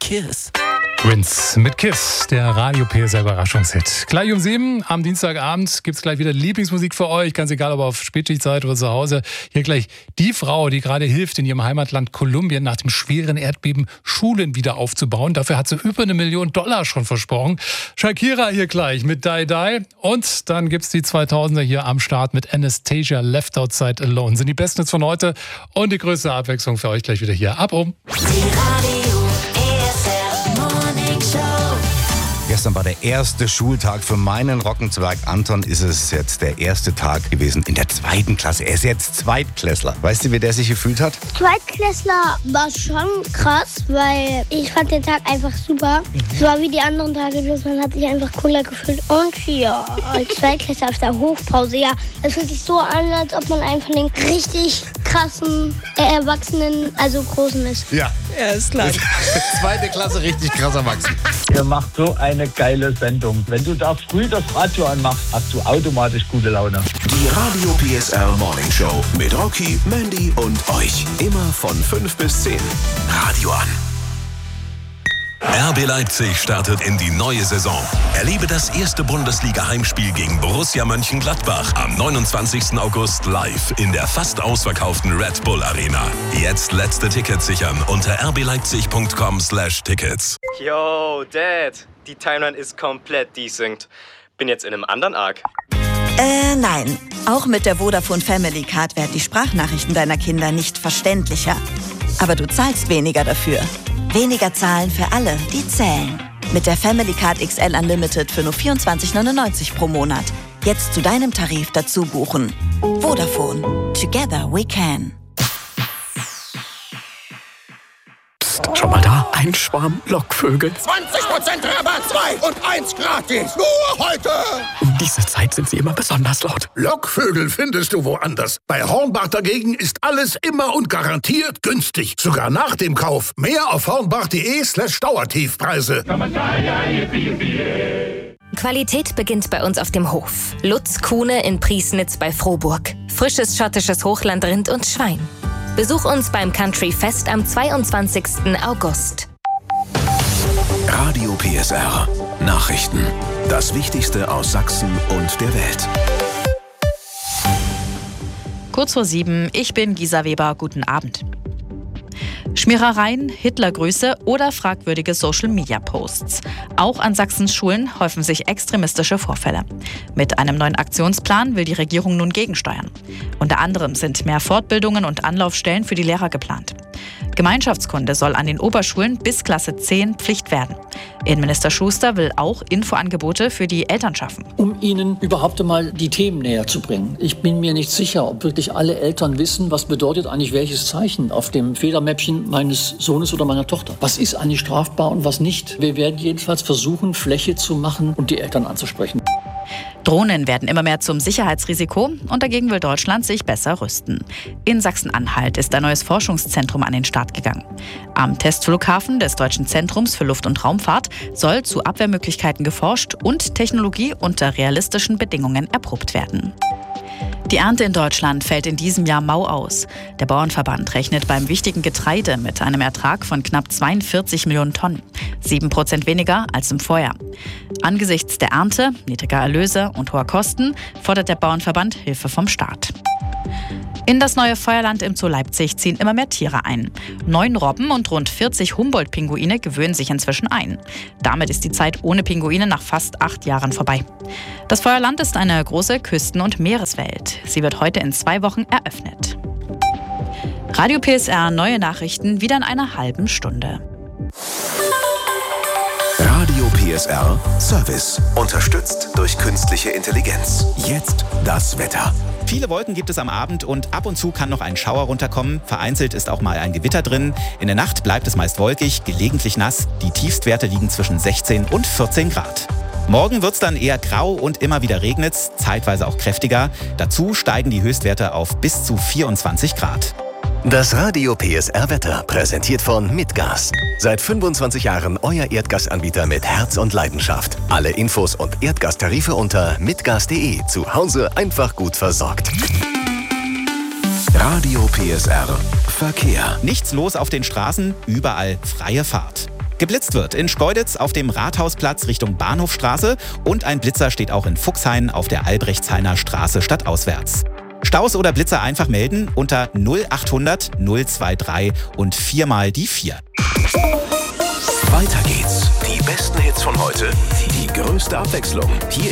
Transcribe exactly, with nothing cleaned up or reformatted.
Kiss. Prince mit Kiss, der Radio-P S R-Überraschungshit. Gleich um sieben am Dienstagabend gibt es gleich wieder Lieblingsmusik für euch. Ganz egal, ob auf Spätschichtzeit oder zu Hause. Hier gleich die Frau, die gerade hilft, in ihrem Heimatland Kolumbien nach dem schweren Erdbeben Schulen wieder aufzubauen. Dafür hat sie über eine Million Dollar schon versprochen. Shakira hier gleich mit Die Die. Und dann gibt es die zweitausender hier am Start mit Anastasia, Left Outside Alone. Sind die besten jetzt von heute und die größte Abwechslung für euch gleich wieder hier. Ab um. Gestern war der erste Schultag für meinen Rockenzwerg Anton. Ist es jetzt der erste Tag gewesen in der zweiten Klasse. Er ist jetzt Zweitklässler. Weißt du, wie der sich gefühlt hat? Zweitklässler war schon krass, weil ich fand den Tag einfach super. Es war wie die anderen Tage, bloß man hat sich einfach cooler gefühlt. Und ja, als Zweitklässler auf der Hofpause, ja, es fühlt sich so an, als ob man einen von den richtig krassen äh, Erwachsenen, also Großen ist. Ja. Ja, ist klar. Zweite Klasse, richtig krass erwachsen. Ihr macht so eine geile Sendung. Wenn du da früh das Radio anmachst, hast du automatisch gute Laune. Die Radio-P S R Morning Show mit Rocky, Mandy und euch. Immer von fünf bis zehn. Radio an. R B Leipzig startet in die neue Saison. Erlebe das erste Bundesliga-Heimspiel gegen Borussia Mönchengladbach am neunundzwanzigsten August live in der fast ausverkauften Red Bull Arena. Jetzt letzte Tickets sichern unter r b leipzig punkt com slash tickets. Yo, Dad, die Timeline ist komplett desynced. Bin jetzt in einem anderen Arc. Äh, nein. Auch mit der Vodafone Family Card werden die Sprachnachrichten deiner Kinder nicht verständlicher. Aber du zahlst weniger dafür. Weniger zahlen für alle, die zählen. Mit der Family Card X L Unlimited für nur vierundzwanzig neunundneunzig pro Monat. Jetzt zu deinem Tarif dazu buchen. Vodafone. Together we can. Psst, schon mal da? Ein Schwarm Lockvögel. zwanzig Prozent Rabatt, zwei und eins gratis. Nur heute. Um diese Zeit sind sie immer besonders laut. Lockvögel findest du woanders. Bei Hornbach dagegen ist alles immer und garantiert günstig. Sogar nach dem Kauf. Mehr auf hornbach.de slash Dauertiefpreise. Qualität beginnt bei uns auf dem Hof. Lutz Kuhne in Priesnitz bei Frohburg. Frisches schottisches Hochlandrind und Schwein. Besuch uns beim Country Fest am zweiundzwanzigsten August. Radio P S R. Nachrichten. Das Wichtigste aus Sachsen und der Welt. Kurz vor sieben, ich bin Gisa Weber, guten Abend. Schmierereien, Hitlergrüße oder fragwürdige Social-Media-Posts. Auch an Sachsens Schulen häufen sich extremistische Vorfälle. Mit einem neuen Aktionsplan will die Regierung nun gegensteuern. Unter anderem sind mehr Fortbildungen und Anlaufstellen für die Lehrer geplant. Gemeinschaftskunde soll an den Oberschulen bis Klasse zehn Pflicht werden. Innenminister Schuster will auch Infoangebote für die Eltern schaffen. Um ihnen überhaupt einmal die Themen näher zu bringen. Ich bin mir nicht sicher, ob wirklich alle Eltern wissen, was bedeutet eigentlich welches Zeichen auf dem Federmäppchen meines Sohnes oder meiner Tochter. Was ist eigentlich strafbar und was nicht? Wir werden jedenfalls versuchen, Fläche zu machen und die Eltern anzusprechen. Drohnen werden immer mehr zum Sicherheitsrisiko und dagegen will Deutschland sich besser rüsten. In Sachsen-Anhalt ist ein neues Forschungszentrum an den Start gegangen. Am Testflughafen des Deutschen Zentrums für Luft- und Raumfahrt soll zu Abwehrmöglichkeiten geforscht und Technologie unter realistischen Bedingungen erprobt werden. Die Ernte in Deutschland fällt in diesem Jahr mau aus. Der Bauernverband rechnet beim wichtigen Getreide mit einem Ertrag von knapp zweiundvierzig Millionen Tonnen. Sieben Prozent weniger als im Vorjahr. Angesichts der Ernte, niedriger Erlöse und hoher Kosten fordert der Bauernverband Hilfe vom Staat. In das neue Feuerland im Zoo Leipzig ziehen immer mehr Tiere ein. Neun Robben und rund vierzig Humboldt-Pinguine gewöhnen sich inzwischen ein. Damit ist die Zeit ohne Pinguine nach fast acht Jahren vorbei. Das Feuerland ist eine große Küsten- und Meereswelt. Sie wird heute in zwei Wochen eröffnet. Radio P S R, neue Nachrichten wieder in einer halben Stunde. Radio P S R Service. Unterstützt durch künstliche Intelligenz. Jetzt das Wetter. Viele Wolken gibt es am Abend und ab und zu kann noch ein Schauer runterkommen. Vereinzelt ist auch mal ein Gewitter drin. In der Nacht bleibt es meist wolkig, gelegentlich nass. Die Tiefstwerte liegen zwischen sechzehn und vierzehn Grad. Morgen wird es dann eher grau und immer wieder regnet es, zeitweise auch kräftiger. Dazu steigen die Höchstwerte auf bis zu vierundzwanzig Grad. Das Radio P S R Wetter, präsentiert von Mitgas. Seit fünfundzwanzig Jahren euer Erdgasanbieter mit Herz und Leidenschaft. Alle Infos und Erdgastarife unter mitgas punkt de. Zu Hause einfach gut versorgt. Radio P S R Verkehr. Nichts los auf den Straßen, überall freie Fahrt. Geblitzt wird in Schkeuditz auf dem Rathausplatz Richtung Bahnhofstraße und ein Blitzer steht auch in Fuchshain auf der Albrechtshainer Straße stadtauswärts. Staus oder Blitzer einfach melden unter null achthundert null dreiundzwanzig und viermal die vier. Weiter geht's. Die besten Hits von heute, die größte Abwechslung. Hier